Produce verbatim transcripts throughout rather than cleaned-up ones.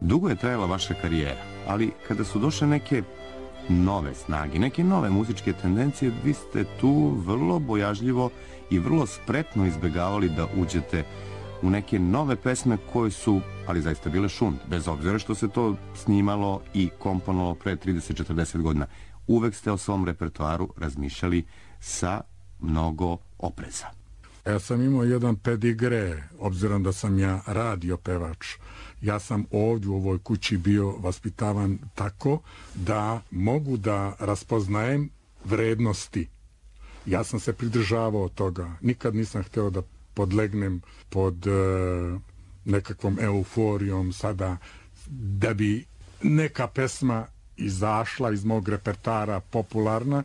Dugo je trajala vaša karijera, ali kada su došle neke nove snage, neke nove muzičke tendencije, vi ste tu vrlo bojažljivo i vrlo spretno izbjegavali da uđete u neke nove pesme koje su, ali zaista bile šund, bez obzira što se to snimalo i komponovalo pre trideset do četrdeset godina. Uvek ste o svom repertoaru razmišljali sa mnogo opreza. Ja sam imao jedan pedigre, obzirom da sam ja radio pevač. Ja sam ovdje u ovoj kući bio vaspitavan tako da mogu da raspoznajem vrednosti. Ja sam se pridržavao toga. Nikad nisam hteo da podlegnem pod e, nekakvom euforijom sada da bi neka pesma izašla iz mog repertara popularna,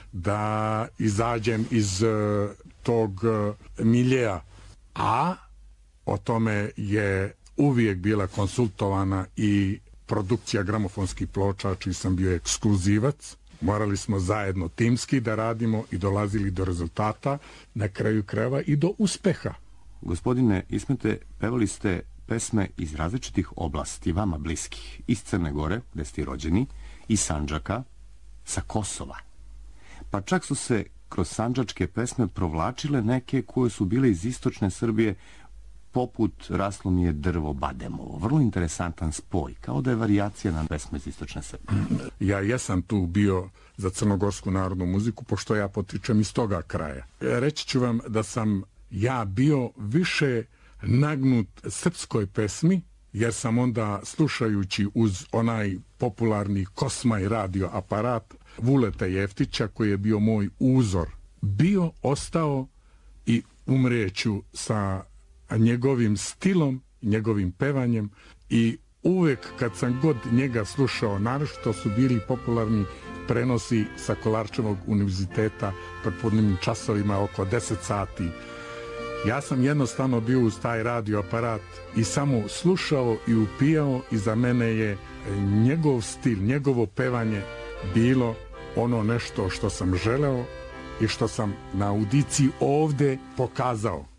da izađem iz e, tog e, miljeja. A o tome je uvijek bila konsultovana i produkcija gramofonskih ploča, čiji sam bio ekskluzivac. Morali smo zajedno timski da radimo i dolazili do rezultata, na kraju krajeva i do uspeha. Gospodine Ismete, pevali ste pesme iz različitih oblasti, vama bliskih, iz Crne Gore, gde ste rođeni, iz Sandžaka, sa Kosova. Pa čak su se kroz sandžačke pesme provlačile neke koje su bile iz istočne Srbije, poput Raslo mi je drvo Bademovo. Vrlo interesantan spoj, kao da je varijacija na pesme iz istočne Srbije. Ja jesam tu bio za crnogorsku narodnu muziku, pošto ja potičem iz toga kraja. Reći ću vam da sam ja bio više nagnut srpskoj pesmi, jer sam onda, slušajući uz onaj popularni Kosmaj radio aparat Vuleta Jeftića, koji je bio moj uzor, bio ostao i umreću sa njegovim stilom, njegovim pevanjem, i uvek kad sam god njega slušao, naročito su bili popularni prenosi sa Kolarčevog univerziteta prepodnevnim časovima oko deset sati. Ja sam jednostavno bio uz taj radio aparat i samo slušao i upijao, i za mene je njegov stil, njegovo pevanje bilo ono nešto što sam želeo i što sam na audiciji ovde pokazao.